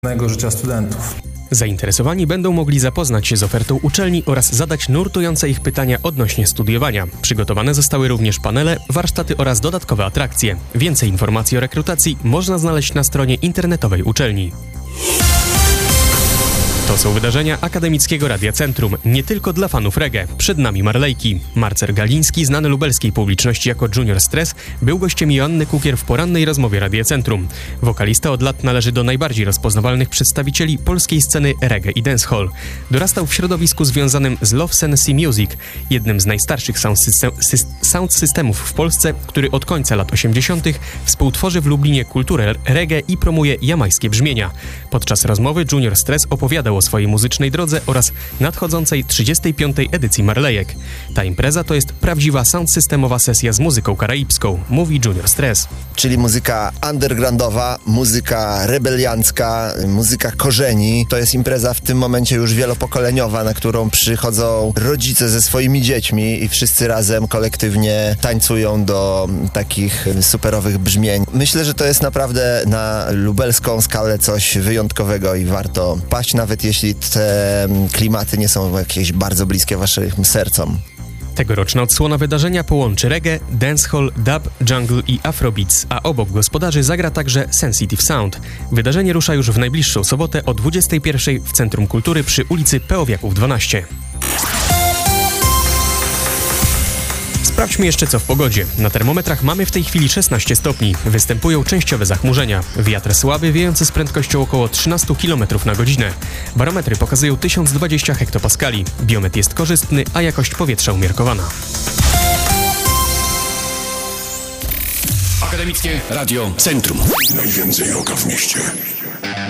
życia studentów. Zainteresowani będą mogli zapoznać się z ofertą uczelni oraz zadać nurtujące ich pytania odnośnie studiowania. Przygotowane zostały również panele, warsztaty oraz dodatkowe atrakcje. Więcej informacji o rekrutacji można znaleźć na stronie internetowej uczelni. To są wydarzenia Akademickiego Radia Centrum, nie tylko dla fanów reggae. Przed nami Marlejki. Marcel Galiński, znany lubelskiej publiczności jako Junior Stress, był gościem Joanny Kukier w porannej rozmowie Radia Centrum. Wokalista od lat należy do najbardziej rozpoznawalnych przedstawicieli polskiej sceny reggae i dancehall. Dorastał w środowisku związanym z Love Sense Music, jednym z najstarszych sound systemów w Polsce, który od końca lat 80. współtworzy w Lublinie kulturę reggae i promuje jamajskie brzmienia. Podczas rozmowy Junior Stress opowiadał o swojej muzycznej drodze oraz nadchodzącej 35. edycji Marlejek. Ta impreza to jest prawdziwa soundsystemowa sesja z muzyką karaibską, mówi Junior Stress. Czyli muzyka undergroundowa, muzyka rebeliancka, muzyka korzeni. To jest impreza w tym momencie już wielopokoleniowa, na którą przychodzą rodzice ze swoimi dziećmi i wszyscy razem kolektywnie tańcują do takich superowych brzmień. Myślę, że to jest naprawdę na lubelską skalę coś wyjątkowego i warto paść, nawet jeśli te klimaty nie są jakieś bardzo bliskie waszym sercom. Tegoroczna odsłona wydarzenia połączy reggae, dancehall, dub, jungle i afrobeats, a obok gospodarzy zagra także Sensitive Sound. Wydarzenie rusza już w najbliższą sobotę o 21:00 w Centrum Kultury przy ulicy Peowiaków 12. Sprawdźmy jeszcze co w pogodzie. Na termometrach mamy w tej chwili 16 stopni. Występują częściowe zachmurzenia. Wiatr słaby, wiejący z prędkością około 13 km na godzinę. Barometry pokazują 1020 hektopaskali. Biometr jest korzystny, a jakość powietrza umiarkowana. Akademickie Radio Centrum. Najwięcej rocka w mieście.